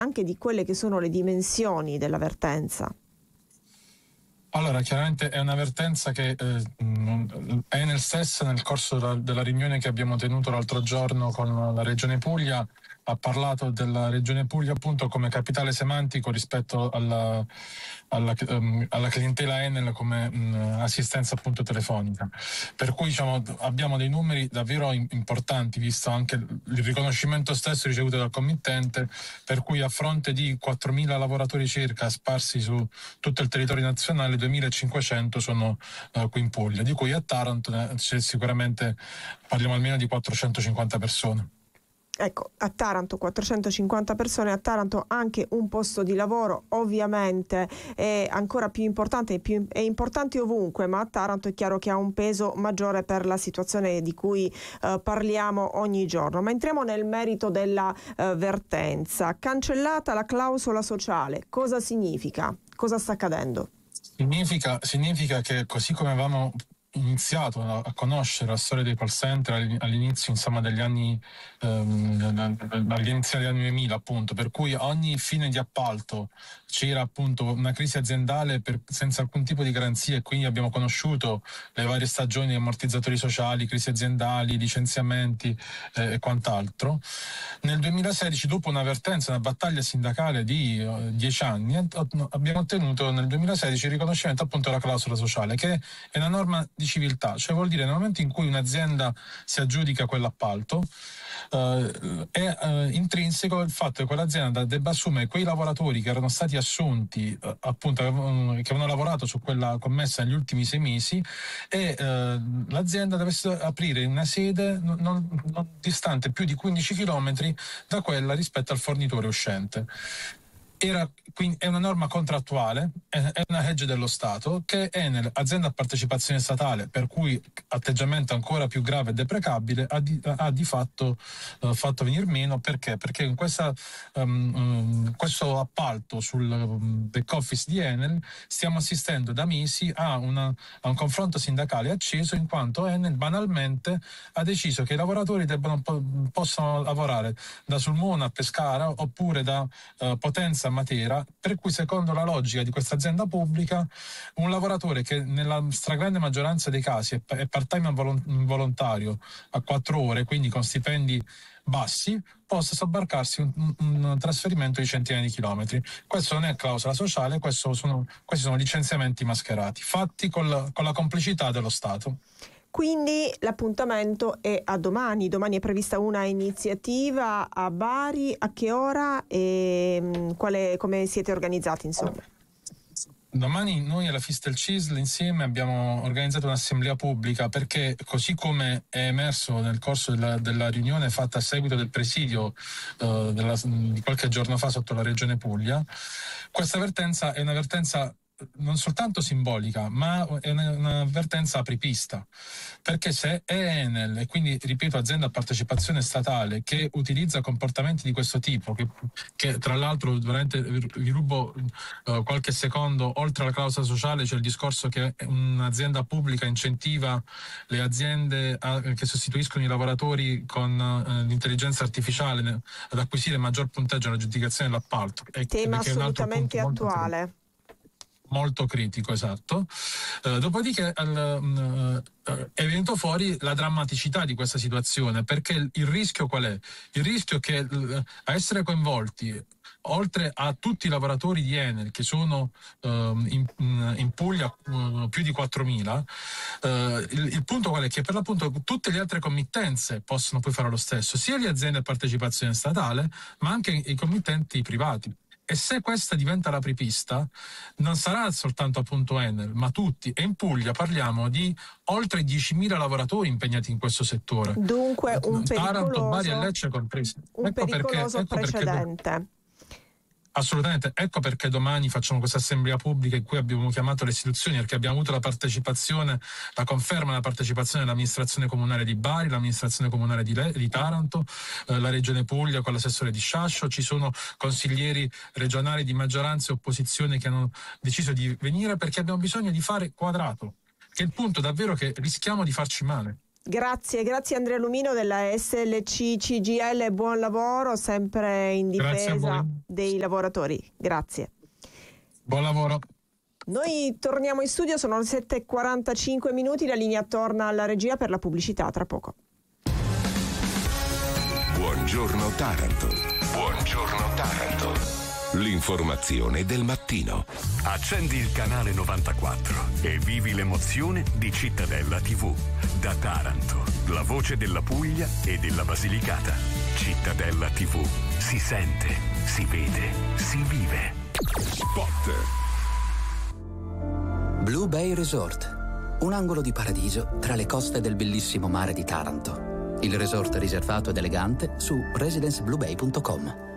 anche di quelle che sono le dimensioni della vertenza? Allora, chiaramente è una vertenza che Enel stessa, nel corso della riunione che abbiamo tenuto l'altro giorno con la Regione Puglia, ha parlato della Regione Puglia appunto come capitale semantico rispetto alla clientela Enel come assistenza appunto telefonica. Per cui diciamo, abbiamo dei numeri davvero importanti, visto anche il riconoscimento stesso ricevuto dal committente, per cui a fronte di 4.000 lavoratori circa sparsi su tutto il territorio nazionale, 2.500 sono qui in Puglia, di cui a Taranto c'è sicuramente, parliamo almeno di 450 persone. Ecco, a Taranto 450 persone, a Taranto anche un posto di lavoro, ovviamente è ancora più importante, è importante ovunque, ma a Taranto è chiaro che ha un peso maggiore per la situazione di cui parliamo ogni giorno. Ma entriamo nel merito della vertenza. Cancellata la clausola sociale, cosa significa? Cosa sta accadendo? Significa che, così come avevamo iniziato a conoscere la storia dei call center all'inizio, insomma, degli anni all'inizio degli anni 2000, appunto, per cui ogni fine di appalto c'era appunto una crisi aziendale senza alcun tipo di garanzia, e quindi abbiamo conosciuto le varie stagioni di ammortizzatori sociali, crisi aziendali, licenziamenti e quant'altro. Nel 2016, dopo una battaglia sindacale di 10 anni, abbiamo ottenuto nel 2016 il riconoscimento appunto della clausola sociale, che è una norma di civiltà, cioè vuol dire nel momento in cui un'azienda si aggiudica quell'appalto, è intrinseco il fatto che quell'azienda debba assumere quei lavoratori che erano stati assunti appunto, che avevano lavorato su quella commessa negli ultimi 6 mesi, e l'azienda deve aprire una sede non distante più di 15 km da quella rispetto al fornitore uscente. Quindi è una norma contrattuale, è una legge dello Stato che Enel, azienda a partecipazione statale, per cui atteggiamento ancora più grave e deprecabile, ha di fatto fatto venir meno. Perché? Perché in questo appalto sul back office di Enel stiamo assistendo da mesi a un confronto sindacale acceso, in quanto Enel banalmente ha deciso che i lavoratori possano lavorare da Sulmona a Pescara oppure da Potenza a Matera, per cui secondo la logica di questa azienda pubblica un lavoratore che nella stragrande maggioranza dei casi è part-time involontario a 4 ore, quindi con stipendi bassi, possa sobbarcarsi un trasferimento di centinaia di chilometri. Questo non è clausola sociale, questi sono licenziamenti mascherati, fatti con la complicità dello Stato. Quindi l'appuntamento è a domani. Domani è prevista una iniziativa a Bari. A che ora e come siete organizzati, insomma? Domani noi alla Fistel CISL insieme abbiamo organizzato un'assemblea pubblica, perché così come è emerso nel corso della riunione fatta a seguito del presidio di qualche giorno fa sotto la Regione Puglia, questa vertenza è una vertenza non soltanto simbolica, ma è un'avvertenza apripista, perché se è Enel, e quindi ripeto azienda a partecipazione statale, che utilizza comportamenti di questo tipo, che tra l'altro veramente vi rubo qualche secondo, oltre alla clausola sociale c'è il discorso che un'azienda pubblica incentiva le aziende che sostituiscono i lavoratori con l'intelligenza artificiale ad acquisire maggior punteggio nell'aggiudicazione dell'appalto. Tema assolutamente attuale. Molto critico, esatto. Dopodiché è venuto fuori la drammaticità di questa situazione, perché il rischio qual è? Il rischio è che a essere coinvolti, oltre a tutti i lavoratori di Enel che sono in Puglia più di 4.000, il punto qual è? Che per l'appunto tutte le altre committenze possono poi fare lo stesso, sia le aziende a partecipazione statale ma anche i committenti privati. E se questa diventa l'apripista, non sarà soltanto appunto Enel, ma tutti. E in Puglia parliamo di oltre 10.000 lavoratori impegnati in questo settore. Dunque un Taranto, Bari e Lecce compresi. Pericoloso precedente. Assolutamente, ecco perché domani facciamo questa assemblea pubblica in cui abbiamo chiamato le istituzioni, perché abbiamo avuto la conferma della partecipazione dell'amministrazione comunale di Bari, l'amministrazione comunale di Taranto, la Regione Puglia con l'assessore di Sciascio, ci sono consiglieri regionali di maggioranza e opposizione che hanno deciso di venire, perché abbiamo bisogno di fare quadrato, che è il punto davvero che rischiamo di farci male. Grazie Andrea Lumino della SLC CGIL, buon lavoro sempre in difesa dei lavoratori. Grazie. Buon lavoro. Noi torniamo in studio, sono le 7:45 minuti, la linea torna alla regia per la pubblicità tra poco. Buongiorno Taranto. Buongiorno Taranto. L'informazione del mattino. Accendi il canale 94 e vivi l'emozione di Cittadella TV. Da Taranto, la voce della Puglia e della Basilicata. Cittadella TV. Si sente, si vede, si vive. Spot. Blue Bay Resort. Un angolo di paradiso tra le coste del bellissimo mare di Taranto. Il resort riservato ed elegante su residencebluebay.com.